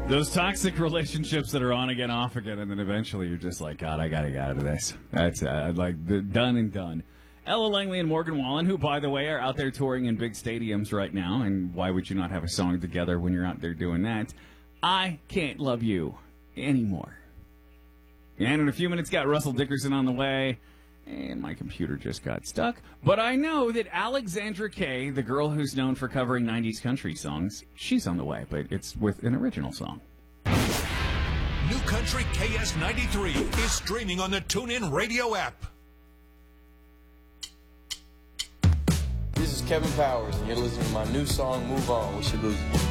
Those toxic relationships that are on again, off again, and then eventually you're just like, God, I gotta get out of this. That's done and done. Ella Langley and Morgan Wallen, who, by the way, are out there touring in big stadiums right now, and why would you not have a song together when you're out there doing that? I Can't Love You Anymore. And in a few minutes, got Russell Dickerson on the way, and my computer just got stuck. But I know that Alexandra Kay, the girl who's known for covering 90s country songs, she's on the way, but it's with an original song. New Country KS93 is streaming on the TuneIn Radio app. This is Kevin Powers, and you're listening to my new song, Move On with Shaluzi.